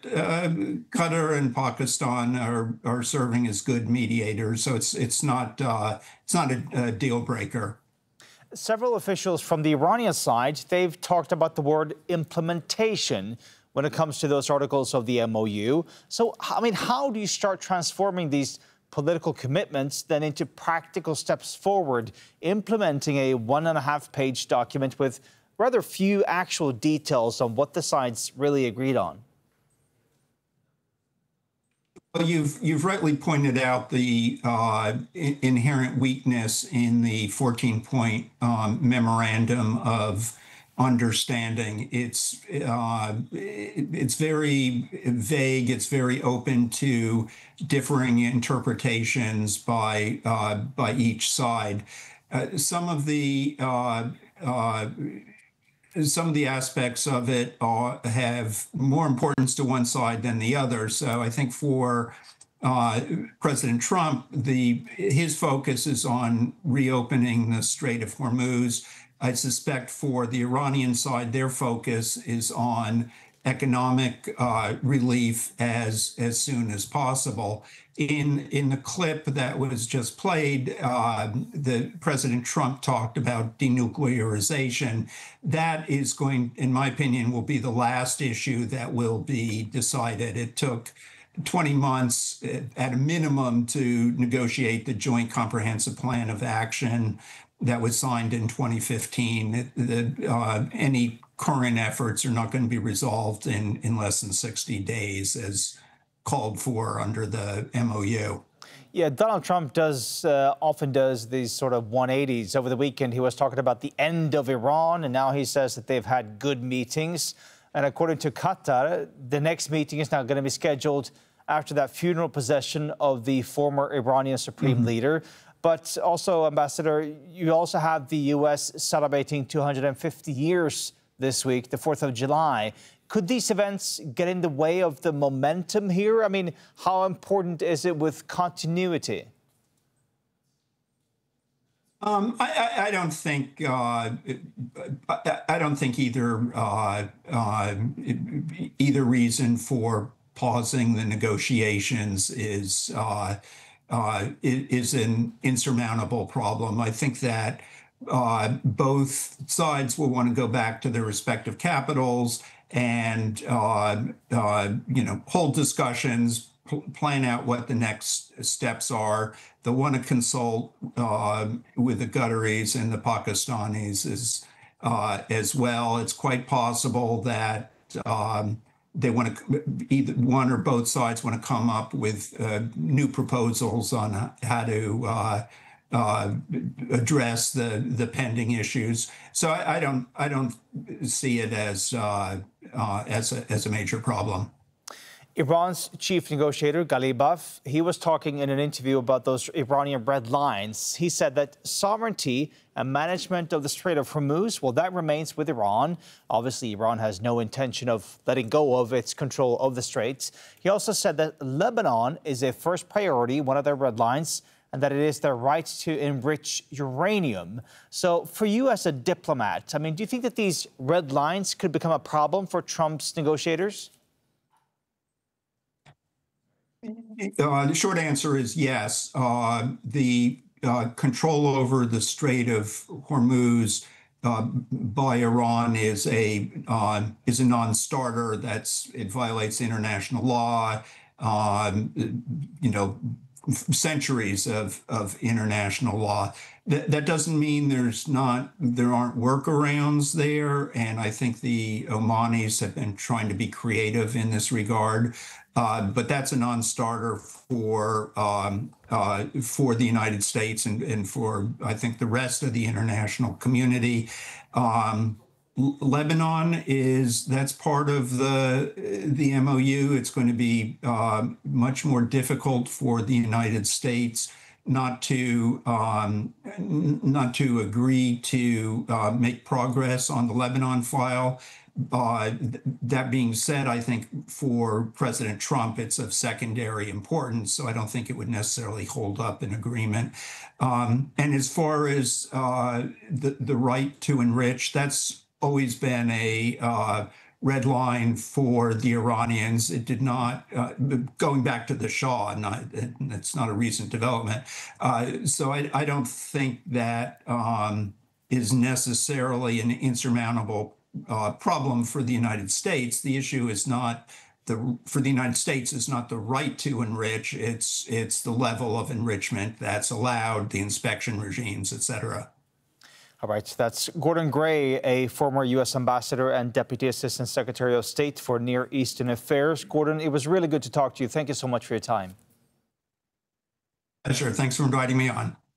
Qatar and Pakistan are serving as good mediators, so it's not a deal breaker. Several officials from the Iranian side, they've talked about the word implementation when it comes to those articles of the MOU. So, I mean, how do you start transforming these political commitments then into practical steps forward, implementing a 1.5-page document with rather few actual details on what the sides really agreed on? Well, you've rightly pointed out the inherent weakness in the 14-point memorandum of understanding. It's very vague. It's very open to differing interpretations by each side. Some of the aspects of it have more importance to one side than the other. So I think for President Trump, his focus is on reopening the Strait of Hormuz. I suspect for the Iranian side, their focus is on economic relief as soon as possible. In the clip that was just played, the President Trump talked about denuclearization. That is going, in my opinion, will be the last issue that will be decided. It took 20 months at a minimum to negotiate the Joint Comprehensive Plan of Action that was signed in 2015. Any current efforts are not going to be resolved in less than 60 days as called for under the MOU. Yeah, Donald Trump often does these sort of 180s. Over the weekend, he was talking about the end of Iran, and now he says that they've had good meetings. And according to Qatar, the next meeting is now going to be scheduled after that funeral procession of the former Iranian supreme leader. But also, Ambassador, you also have the U.S. celebrating 250 years this week, the 4th of July. Could these events get in the way of the momentum here? I mean, how important is it with continuity? I don't think either reason for pausing the negotiations is an insurmountable problem. I think that both sides will want to go back to their respective capitals and hold discussions, plan out what the next steps are. They'll want to consult with the Qataris and the Pakistanis as well. It's quite possible that they want to, either one or both sides want to come up with new proposals on how to address the pending issues. So I don't see it as a major problem. Iran's chief negotiator, Ghalibaf, he was talking in an interview about those Iranian red lines. He said that sovereignty and management of the Strait of Hormuz, well, that remains with Iran. Obviously, Iran has no intention of letting go of its control of the straits. He also said that Lebanon is a first priority, one of their red lines, and that it is their right to enrich uranium. So for you as a diplomat, I mean, do you think that these red lines could become a problem for Trump's negotiators? The short answer is yes. The control over the Strait of Hormuz by Iran is a non-starter. It violates international law. Centuries of international law. That doesn't mean there aren't workarounds there, and I think the Omanis have been trying to be creative in this regard. But that's a non-starter for the United States and for, I think, the rest of the international community. Lebanon that's part of the MOU. It's going to be much more difficult for the United States not to agree to make progress on the Lebanon file. That being said, I think for President Trump, it's of secondary importance, so I don't think it would necessarily hold up an agreement. And as far as the right to enrich, that's always been a red line for the Iranians. It did not, going back to the Shah, it's not a recent development. So I don't think that is necessarily an insurmountable problem for the United States. The issue is not for the United States is not the right to enrich. It's the level of enrichment that's allowed, the inspection regimes, et cetera. All right, that's Gordon Gray, a former U.S. ambassador and Deputy Assistant Secretary of State for Near Eastern Affairs. Gordon, it was really good to talk to you. Thank you so much for your time. Sure. Thanks for inviting me on.